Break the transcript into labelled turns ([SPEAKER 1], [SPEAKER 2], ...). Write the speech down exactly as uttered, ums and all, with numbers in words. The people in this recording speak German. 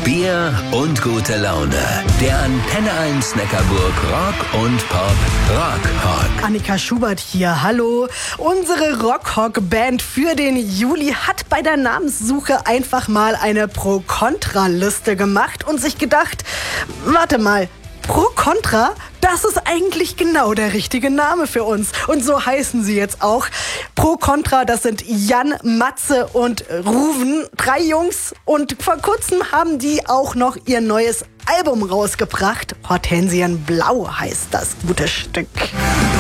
[SPEAKER 1] Bier und gute Laune. Der Antenne eins Neckarburg Rock und Pop Rockhawk.
[SPEAKER 2] Annika Schubert hier, hallo. Unsere Rockhawk-Band für den Juli hat bei der Namenssuche einfach mal eine Pro-Kontra-Liste gemacht und sich gedacht, warte mal, Pro-Kontra, das ist eigentlich genau der richtige Name für uns. Und so heißen sie jetzt auch. Pro-Kontra, das sind Jan, Matze und Ruven. Drei Jungs. Und vor kurzem haben die auch noch ihr neues Album rausgebracht. Hortensienblau heißt das gute Stück.